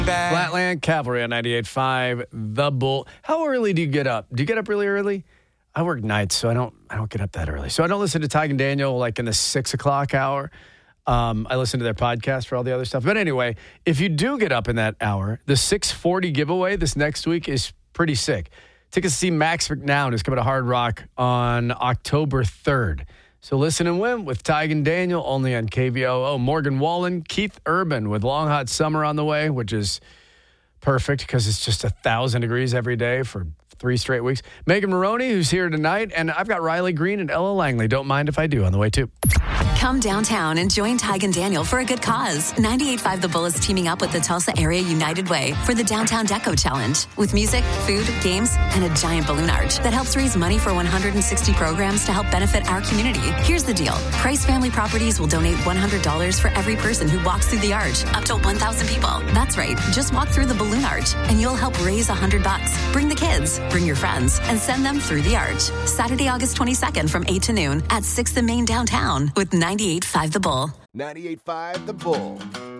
Flatland Cavalry on 98.5, The Bull. How early do you get up? Do you get up really early? I work nights, so I don't get up that early. So I don't listen to Tig and Daniel like in the 6 o'clock hour. I listen to their podcast for all the other stuff. But anyway, if you do get up in that hour, the 640 giveaway this next week is pretty sick. Tickets to see Max McNown is coming to Hard Rock on October 3rd. So listen and win with Tig and Daniel only on KVOO. Morgan Wallen, Keith Urban with Long Hot Summer on the way, which is perfect because it's just 1,000 degrees every day for 3 straight weeks. Megan Maroney, who's here tonight, and I've got Riley Green and Ella Langley. Don't mind if I do on the way too. Come downtown and join Tig and Daniel for a good cause. 98.5 The Bull is teaming up with the Tulsa Area United Way for the Downtown Deco Challenge with music, food, games, and a giant balloon arch that helps raise money for 160 programs to help benefit our community. Here's the deal. Price Family Properties will donate $100 for every person who walks through the arch, up to 1,000 people. That's right. Just walk through the balloon arch and you'll help raise $100. Bring the kids, bring your friends, and send them through the arch. Saturday, August 22nd from 8 to noon at 6th and Main downtown with 98.5 The Bull. 98.5 The Bull.